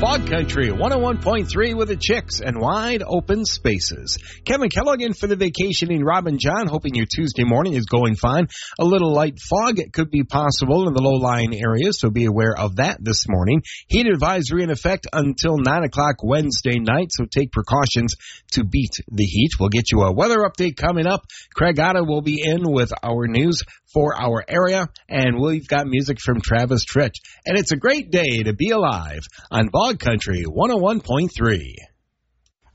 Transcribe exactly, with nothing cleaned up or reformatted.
Fog Country one oh one point three with the Chicks and Wide Open Spaces. Kevin Kellogg in for the vacationing Robin John, hoping your Tuesday morning is going fine. A little light fog could be possible in the low-lying areas, so be aware of that this morning. Heat advisory in effect until nine o'clock Wednesday night, so take precautions to beat the heat. We'll get you a weather update coming up. Craig Otta will be in with our news for our area, and we've got music from Travis Tritt. And it's a great day to be alive on Fog Country one oh one point three.